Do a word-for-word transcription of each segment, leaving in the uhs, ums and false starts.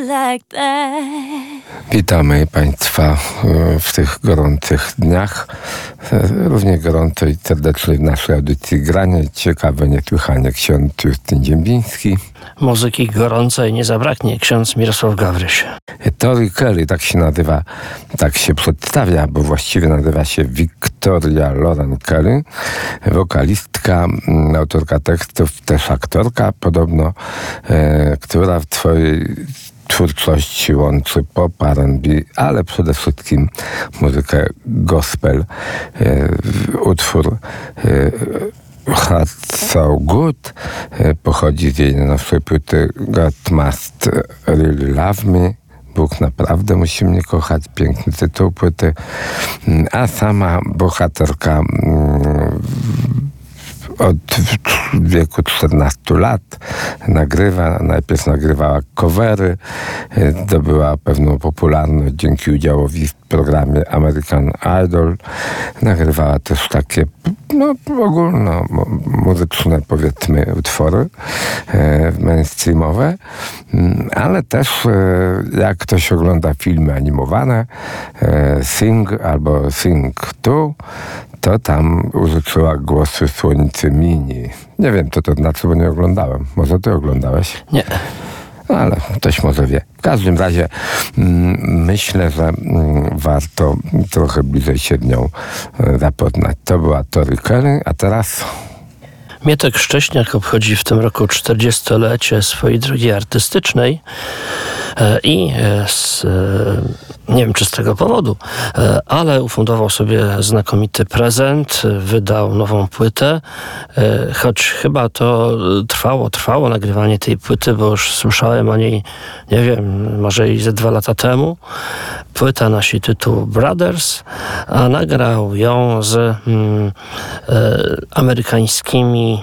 like that. Witamy Państwa w tych gorących dniach. Równie gorąco i serdecznie w naszej audycji Granie ciekawe niesłychanie ksiądz Justyn Ziembiński. Muzyki gorącej nie zabraknie, ksiądz Mirosław Gawryś. Tori Kelly, tak się nazywa, tak się przedstawia, bo właściwie nazywa się Victoria Lauren Kelly, wokalistka, autorka tekstów, też aktorka podobno, e, która w swojej twórczości łączy pop, R and B, ale przede wszystkim muzykę gospel. E, utwór e, Heart So Good e, pochodzi z jej najnowszej płyty God Must Really Love Me. Bóg naprawdę musi mnie kochać. Piękny tytuł płyty. A sama bohaterka mm, od wieku czternastu lat nagrywa, najpierw nagrywała covery, zdobyła pewną popularność dzięki udziałowi w programie American Idol. Nagrywała też takie no, ogólno muzyczne, powiedzmy, utwory e, mainstreamowe, ale też e, jak ktoś ogląda filmy animowane, e, Sing albo Sing two, to tam użyczyła głosu Słonicy Mini. Nie wiem, co to znaczy, bo nie oglądałem. Może ty oglądałeś? Nie. Ale ktoś może wie. W każdym razie mm, myślę, że mm, warto trochę bliżej się nią e, zapoznać. To była Tori Kelly, a teraz... Mietek Szcześniak obchodzi w tym roku czterdziestolecie swojej drogi artystycznej e, i e, z, e, nie wiem czy z tego powodu, e, ale ufundował sobie znakomity prezent, wydał nową płytę, e, choć chyba to trwało, trwało nagrywanie tej płyty, bo już słyszałem o niej, nie wiem, może i ze dwa lata temu. Płyta nosi tytuł Brothers, a nagrał ją z mm, e, amerykańskimi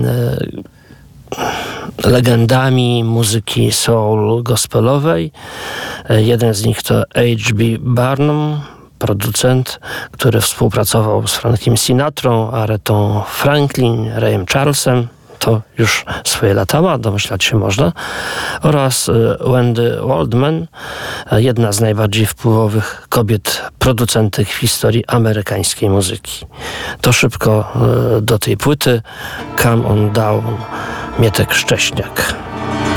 legendami muzyki soul gospelowej. Jeden z nich to H B Barnum, producent, który współpracował z Frankiem Sinatrą, Aretą Franklin, Rayem Charlesem. To już swoje lata ma, domyślać się można. Oraz Wendy Waldman, jedna z najbardziej wpływowych kobiet producentek w historii amerykańskiej muzyki. To szybko do tej płyty. Come on down, Mietek Szcześniak.